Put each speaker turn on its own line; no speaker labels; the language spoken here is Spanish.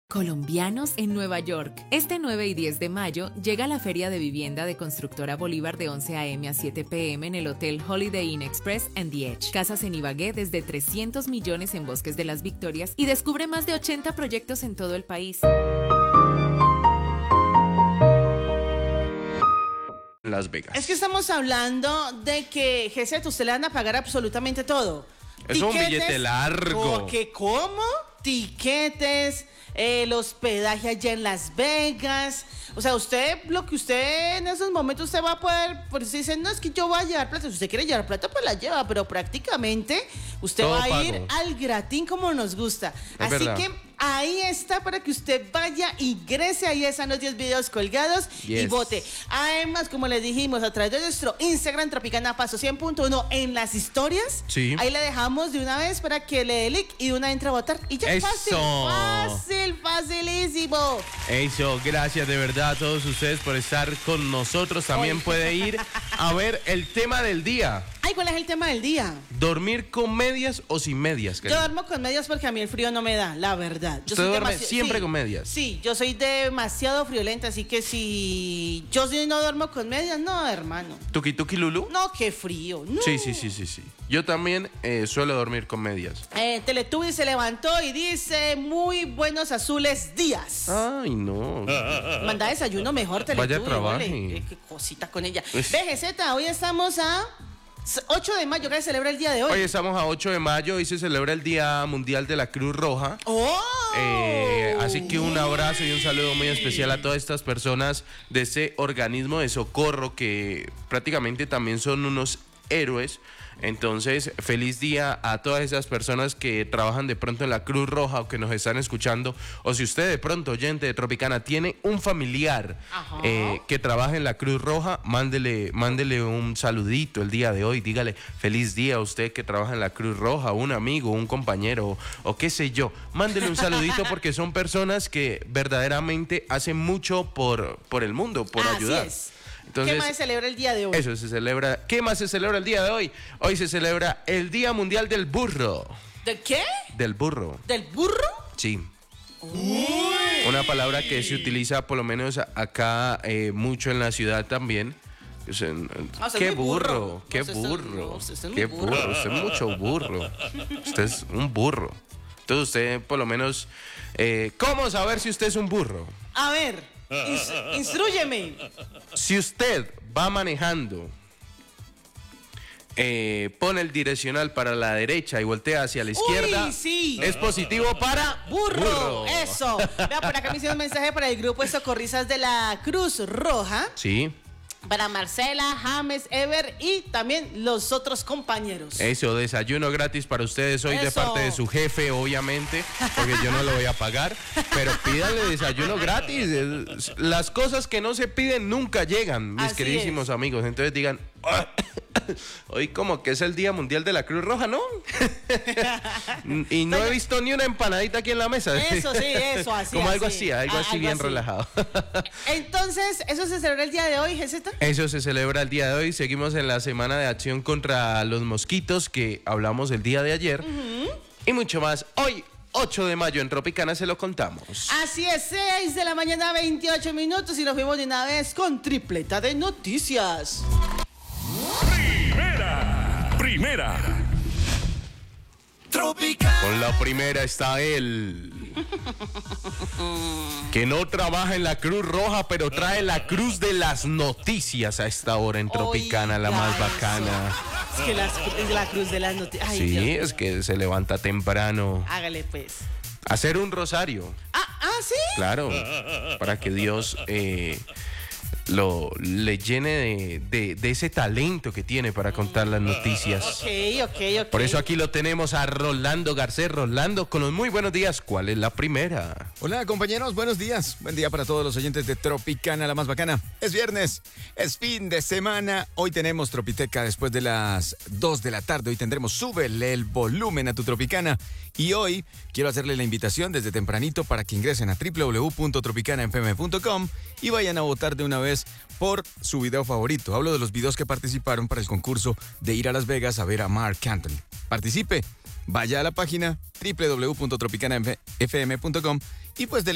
Colombianos en Nueva York. Este 9 y 10 de mayo llega la Feria de Vivienda de Constructora Bolívar de 11 a.m. a 7 p.m. en el Hotel Holiday Inn Express and The Edge. Casas en Ibagué desde 300 millones en Bosques de las Victorias y descubre más de 80 proyectos en todo el país.
Las Vegas.
Es que estamos hablando de que, Geset, usted le van a pagar absolutamente todo.
Es un billete largo.
¿Cómo? Tiquetes, el hospedaje allá en Las Vegas. O sea, lo que usted en esos momentos usted va a poder, por si dice, no, es que yo voy a llevar plata. Si usted quiere llevar plata, pues la lleva, pero prácticamente usted
todo
va a
pago.
ir al gratín como nos gusta. Así
verdad.
que ahí está para que usted vaya, ingrese, ahí están los 10 videos colgados y
Yes.
vote. Además, como les dijimos, a través de nuestro Instagram, Tropicana Paso 100.1, en las historias,
Sí.
ahí le dejamos de una vez para que le dé like y de una entre a votar. Y ya es
Eso.
facilísimo.
Eso, gracias de verdad a todos ustedes por estar con nosotros. También
Hoy.
puede ir a ver el tema del día.
Ay, ¿cuál es el tema del día?
¿Dormir con medias o sin medias?
Yo duermo con medias porque a mí el frío no me da, la verdad. Yo
¿Usted
soy
duerme siempre con medias?
Sí, yo soy demasiado friolenta, así que si yo sí no duermo con medias, no, hermano.
¿Tuki tuki Lulu?
No, qué frío. No.
Sí. Yo también suelo dormir con medias.
Teletubby se levantó y dice, muy buenos azules días.
Ay, no.
Manda desayuno mejor, Teletubby.
Vaya, trabaje.
Vale. Qué cosita con ella.
Pues-
BGZ, hoy estamos a 8 de mayo, que se celebra el día de hoy.
Hoy estamos a 8 de mayo, hoy se celebra el Día Mundial de la Cruz Roja.
¡Oh!
Así que un abrazo y un saludo muy especial a todas estas personas de ese organismo de socorro que prácticamente también son unos héroes. Entonces, feliz día a todas esas personas que trabajan de pronto en la Cruz Roja o que nos están escuchando. O si usted de pronto, oyente de Tropicana, tiene un familiar
Ajá.
que trabaja en la Cruz Roja, mándele un saludito el día de hoy. Dígale feliz día a usted que trabaja en la Cruz Roja, un amigo, un compañero o qué sé yo. Mándele un saludito porque son personas que verdaderamente hacen mucho por el mundo, por ayudar.
Así es.
Entonces,
¿Qué más se celebra el día de hoy?
eso se celebra. ¿Qué más se celebra el día de hoy? Hoy se celebra el Día Mundial del Burro.
¿De qué?
Del burro,
¿Del burro?
sí. Una palabra que se utiliza por lo menos acá mucho en la ciudad también. O sea,
usted
qué
es muy
burro,
burro.
qué
Usted es-
burro,
usted es muy
qué
burro.
burro, usted es mucho burro. Usted es un burro. Entonces usted por lo menos, ¿cómo saber si usted es un burro?
A ver, instrúyeme.
Si usted va manejando, pone el direccional para la derecha y voltea hacia la izquierda,
Uy, sí.
es positivo para
Burro. Eso. Vea, por acá me hicieron un mensaje para el grupo de socorristas de la Cruz Roja.
Sí,
Para Marcela, James, Ever y también los otros compañeros.
eso, desayuno gratis para ustedes hoy de
Eso.
parte de su jefe, obviamente, porque yo no lo voy a pagar, pero pídanle desayuno gratis. Las cosas que no se piden nunca llegan, mis
Así
queridísimos
es.
amigos. Entonces digan, hoy como que es el Día Mundial de la Cruz Roja, ¿no? Y no he visto ni una empanadita aquí en la mesa.
Eso sí, eso, así.
Como algo
así,
así, algo así
algo
bien
así.
relajado.
Entonces, ¿eso se celebra el día de hoy, GZ?
Eso se celebra el día de hoy. Seguimos en la semana de acción contra los mosquitos que hablamos el día de ayer. Y mucho más. Hoy, 8 de mayo, en Tropicana se lo contamos.
Así es, 6 de la mañana, 28 minutos y nos fuimos de una vez con tripleta de noticias.
Primera.
Con la primera está él. Que no trabaja en la Cruz Roja, pero trae la cruz de las noticias a esta hora en Tropicana, la
Oiga
más
eso.
bacana.
Es que es la cruz de las noticias. Ay,
Sí,
Dios.
es que se levanta temprano.
Hágale pues.
Hacer un rosario.
¿Sí?
Claro, para que Dios le llene de ese talento que tiene para contar las noticias.
Ok.
Por eso aquí lo tenemos a Rolando Garcés. Rolando, con los muy buenos días, ¿cuál es la primera?
Hola compañeros, buenos días. Buen día para todos los oyentes de Tropicana, la más bacana. Es viernes, es fin de semana. Hoy tenemos Tropiteca después de las 2 de la tarde. Hoy tendremos Súbele el volumen a tu Tropicana. Y hoy quiero hacerle la invitación desde tempranito para que ingresen a www.tropicanafm.com y vayan a votar de una vez por su video favorito. Hablo de los videos que participaron para el concurso de ir a Las Vegas a ver a Marc Anthony. Participe, vaya a la página www.tropicanafm.com y pues